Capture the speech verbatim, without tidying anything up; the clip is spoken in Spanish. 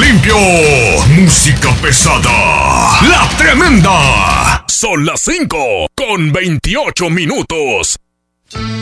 limpio. Música pesada. La Tremenda. Son las cinco con veintiocho minutos.